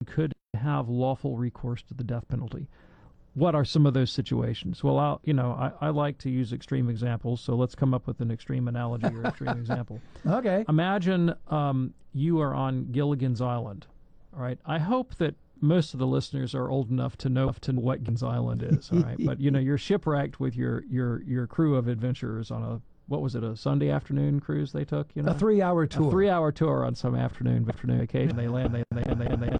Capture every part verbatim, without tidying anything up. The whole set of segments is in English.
could have lawful recourse to the death penalty. What are some of those situations? Well, I'll, you know, I, I like to use extreme examples, so let's come up with an extreme analogy or extreme example. Okay. Imagine um, you are on Gilligan's Island, all right? I hope that most of the listeners are old enough to know to know what Gilligan's Island is, all right? But, you know, you're shipwrecked with your, your, your crew of adventurers on a, what was it, a Sunday afternoon cruise they took, you know? A three-hour tour. A three-hour tour on some afternoon, afternoon occasion. They land, they, they, they, they, they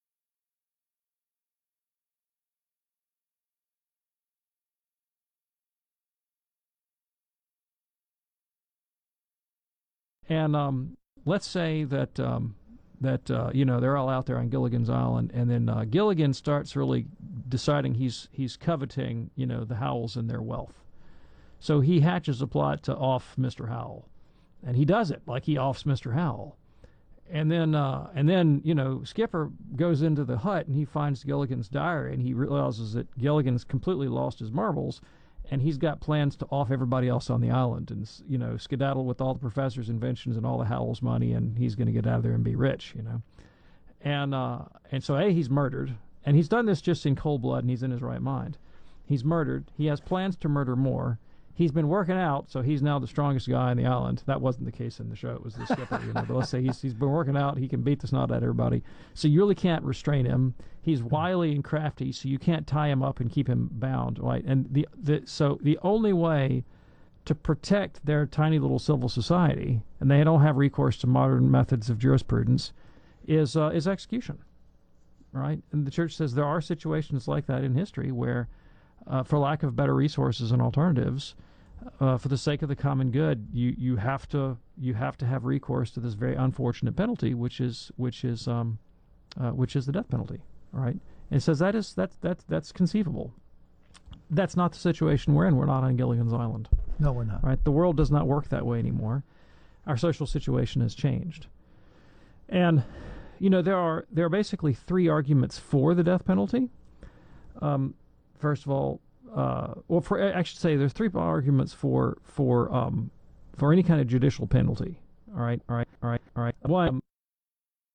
And um, let's say that um, that uh, you know they're all out there on Gilligan's Island, and then uh, Gilligan starts really deciding he's he's coveting you know the Howells and their wealth, so he hatches a plot to off Mister Howell, and he does it like he offs Mister Howell, and then uh, and then you know Skipper goes into the hut and he finds Gilligan's diary, and he realizes that Gilligan's completely lost his marbles. And he's got plans to off everybody else on the island and, you know, skedaddle with all the professor's inventions and all the Howell's money, and he's going to get out of there and be rich, you know. And uh, and so, A, he's murdered. And he's done this just in cold blood, and he's in his right mind. He's murdered. He has plans to murder more. He's been working out, so he's now the strongest guy on the island. That wasn't the case in the show. It was the skipper, you know. But let's say he's he's been working out. He can beat the snot out of everybody. So you really can't restrain him. He's wily and crafty, so you can't tie him up and keep him bound, right? And the, the so the only way to protect their tiny little civil society, and they don't have recourse to modern methods of jurisprudence, is uh, is execution, right? And the church says there are situations like that in history where, uh, for lack of better resources and alternatives, uh, for the sake of the common good, you, you have to you have to have recourse to this very unfortunate penalty, which is which is um, uh, which is the death penalty. All right, and it says that is that that that's conceivable. That's not the situation we're in. We're not on Gilligan's Island. No, we're not. Right, the world does not work that way anymore. Our social situation has changed, and you know there are there are basically three arguments for the death penalty. Um, first of all, uh, well, for I should say there's three arguments for for um, for any kind of judicial penalty. All right, all right, all right, all right. One.